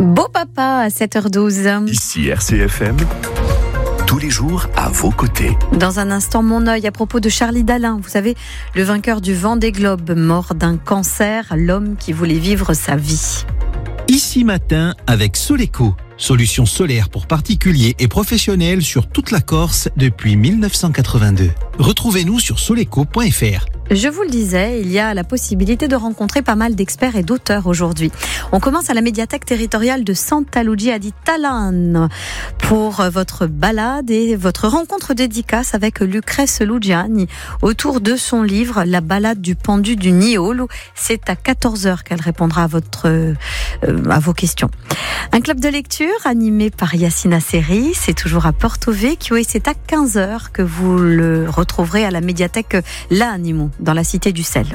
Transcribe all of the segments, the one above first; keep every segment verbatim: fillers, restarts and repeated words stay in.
Beau papa à sept heures douze. Ici R C F M, tous les jours à vos côtés. Dans un instant, mon œil à propos de Charlie Dalin. Vous savez, le vainqueur du Vendée Globe, mort d'un cancer, l'homme qui voulait vivre sa vie. Ici matin avec Soleco, solution solaire pour particuliers et professionnels sur toute la Corse depuis mille neuf cent quatre-vingt-deux. Retrouvez-nous sur soleco point f r. Je vous le disais, il y a la possibilité de rencontrer pas mal d'experts et d'auteurs aujourd'hui. On commence à la médiathèque territoriale de Santa Lucia di Talan pour votre balade et votre rencontre dédicace avec Lucrèce Lugiani autour de son livre La balade du pendu du Niolo. C'est à quatorze heures qu'elle répondra à, votre, euh, à vos questions. Un club de lecture animé par Yacine Asseri, c'est toujours à Porto Vecchio et c'est à quinze heures que vous le retrouverez à la médiathèque L'Animo dans la cité du sel.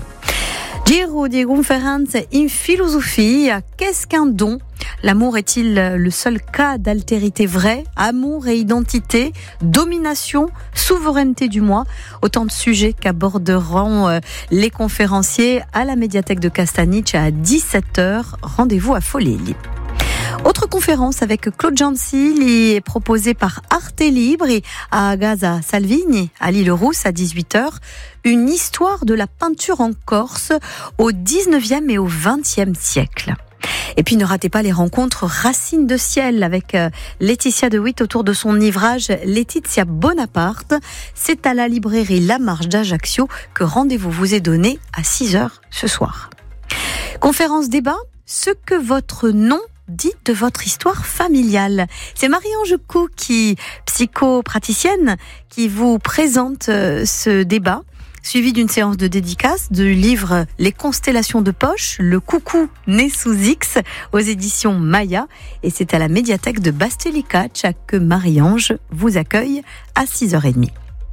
Giro di conferenze in filosofia, qu'est-ce qu'un don ? L'amour est-il le seul cas d'altérité vraie ? Amour et identité, domination, souveraineté du moi, autant de sujets qu'aborderont les conférenciers à la médiathèque de Castaniche à dix-sept heures. Rendez-vous à Foleli. Autre conférence avec Claude Jancy est proposée par Arte Libre à Gaza Salvini, à l'île Rousse à dix-huit heures. Une histoire de la peinture en Corse au dix-neuvième et au vingtième siècle. Et puis ne ratez pas les rencontres Racines de ciel avec Laetitia de Witt autour de son ouvrage Laetitia Bonaparte. C'est à la librairie La Marche d'Ajaccio que rendez-vous vous est donné à six heures ce soir. Conférence débat, ce que votre nom dit de votre histoire familiale. C'est Marie-Ange Cou, qui, psychopraticienne, qui vous présente ce débat, suivi d'une séance de dédicace du livre Les constellations de poche, le coucou né sous X, aux éditions Maya. Et c'est à la médiathèque de Bastelicac que Marie-Ange vous accueille à six heures trente.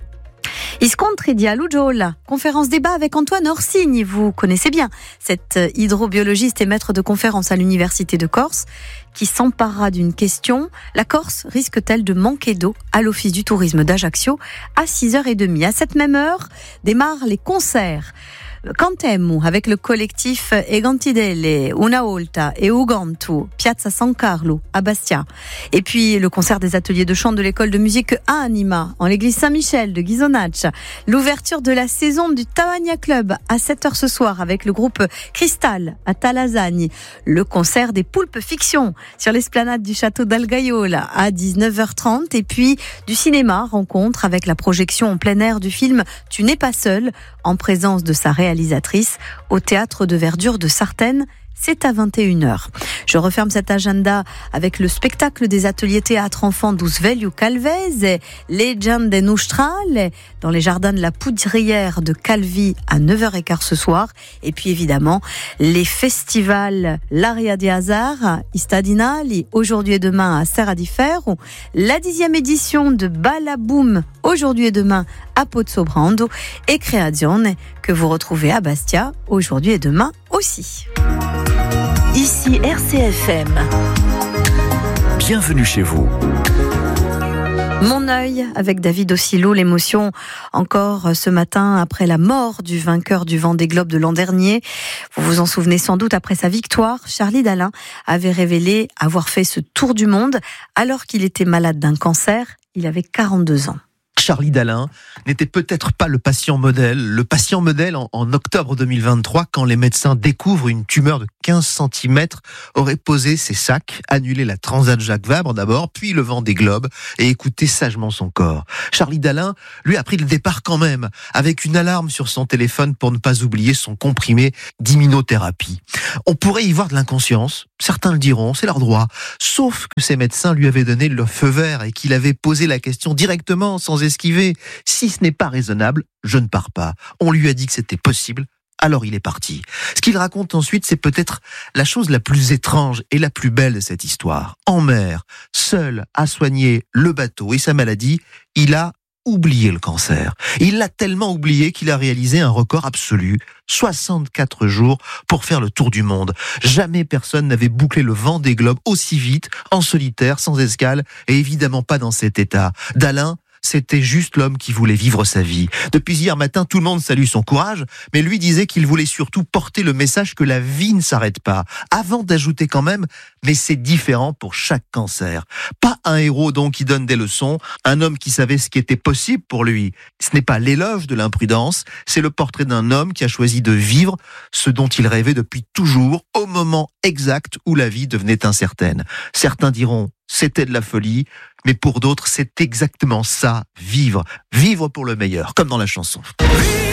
Iscontri Lujola, conférence débat avec Antoine Orsigne. Vous connaissez bien cet hydrobiologiste et maître de conférence à l'Université de Corse qui s'emparera d'une question. La Corse risque-t-elle de manquer d'eau à l'Office du tourisme d'Ajaccio à six heures trente? À cette même heure démarrent les concerts. Cantemo avec le collectif Egantidelle, Una Volta et Ugantu, Piazza San Carlo à Bastia. Et puis le concert des ateliers de chant de l'école de musique Anima en l'église Saint-Michel de Ghisonaccia. L'ouverture de la saison du Tavagna Club à sept heures ce soir avec le groupe Cristal à Talasagne. Le concert des Poulpes Fiction sur l'esplanade du château d'Algaiola à dix-neuf heures trente. Et puis du cinéma, rencontre avec la projection en plein air du film Tu n'es pas seul en présence de sa réalisatrice au théâtre de verdure de Sartène. C'est à vingt et une heures. Je referme cet agenda avec le spectacle des ateliers théâtre enfants d'Usvelio Calvez, Legende Nustrale, dans les jardins de la Poudrière de Calvi à neuf heures quinze ce soir. Et puis évidemment, les festivals L'Aria di Hazard, Istadinali, aujourd'hui et demain à Serra di Ferro, la dixième édition de Balaboom, aujourd'hui et demain à Pozzobrando, et Creazione, que vous retrouvez à Bastia, aujourd'hui et demain aussi. Ici R C F M. Bienvenue chez vous. Mon œil avec David Oscillo, l'émotion encore ce matin après la mort du vainqueur du Vendée Globe de l'an dernier. Vous vous en souvenez sans doute, après sa victoire, Charlie Dalin avait révélé avoir fait ce tour du monde alors qu'il était malade d'un cancer. Il avait quarante-deux ans. Charlie Dalin n'était peut-être pas le patient modèle. Le patient modèle en, en octobre deux mille vingt-trois, quand les médecins découvrent une tumeur de quinze centimètres, aurait posé ses sacs, annulé la Transat Jacques Vabre d'abord, puis le Vendée Globe, et écouté sagement son corps. Charlie Dalin, lui, a pris le départ quand même, avec une alarme sur son téléphone pour ne pas oublier son comprimé d'immunothérapie. On pourrait y voir de l'inconscience, certains le diront, c'est leur droit, sauf que ses médecins lui avaient donné le feu vert et qu'il avait posé la question directement, sans esquiver. Si ce n'est pas raisonnable, je ne pars pas. On lui a dit que c'était possible, alors il est parti. Ce qu'il raconte ensuite, c'est peut-être la chose la plus étrange et la plus belle de cette histoire. En mer, seul à soigner le bateau et sa maladie, il a oublié le cancer. Il l'a tellement oublié qu'il a réalisé un record absolu, soixante-quatre jours pour faire le tour du monde. Jamais personne n'avait bouclé le Vendée Globe aussi vite, en solitaire, sans escale, et évidemment pas dans cet état. Dalin, c'était juste l'homme qui voulait vivre sa vie. Depuis hier matin, tout le monde salue son courage, mais lui disait qu'il voulait surtout porter le message que la vie ne s'arrête pas. Avant d'ajouter quand même, mais c'est différent pour chaque cancer. Pas un héros donc qui donne des leçons, un homme qui savait ce qui était possible pour lui. Ce n'est pas l'éloge de l'imprudence, c'est le portrait d'un homme qui a choisi de vivre ce dont il rêvait depuis toujours, au moment exact où la vie devenait incertaine. Certains diront c'était de la folie, mais pour d'autres c'est exactement ça, vivre, vivre pour le meilleur, comme dans la chanson.